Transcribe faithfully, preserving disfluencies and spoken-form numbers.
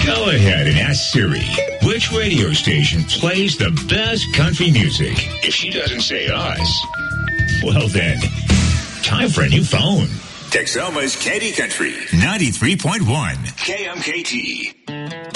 Go ahead and ask Siri which radio station plays the best country music. If she doesn't say us, well then, time for a new phone. Texoma's Candy Country, ninety-three point one, K M K T.